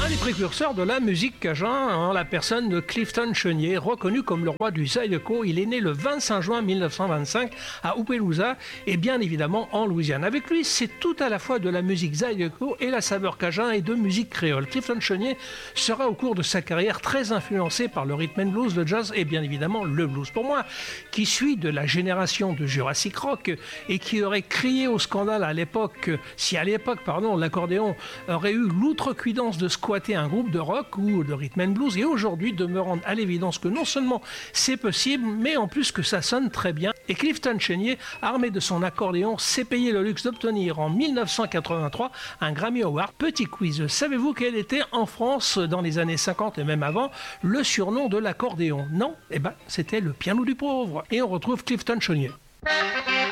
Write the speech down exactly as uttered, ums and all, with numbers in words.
Un des précurseurs de la musique cajun, en la personne de Clifton Chenier, reconnu comme le roi du zydeco. Il est né le vingt-cinq juin mille neuf cent vingt-cinq à Opelousas et bien évidemment en Louisiane. Avec lui, c'est tout à la fois de la musique zydeco et la saveur cajun et de musique créole. Clifton Chenier sera au cours de sa carrière très influencé par le rhythm and blues, le jazz et bien évidemment le blues. Pour moi, qui suis de la génération de Jurassic Rock et qui aurait crié au scandale à l'époque, si à l'époque, pardon, l'accordéon aurait eu l'outrecuidance de squatter un groupe de rock ou de rhythm and blues, et aujourd'hui de me rendre à l'évidence que non seulement c'est possible, mais en plus que ça sonne très bien. Et Clifton Chenier, armé de son accordéon, s'est payé le luxe d'obtenir en mille neuf cent quatre-vingt-trois un Grammy Award. Petit quiz, savez-vous quel était en France, dans les années cinquante et même avant, le surnom de l'accordéon? Non? Eh ben, c'était le piano du pauvre. Et on retrouve Clifton Chenier.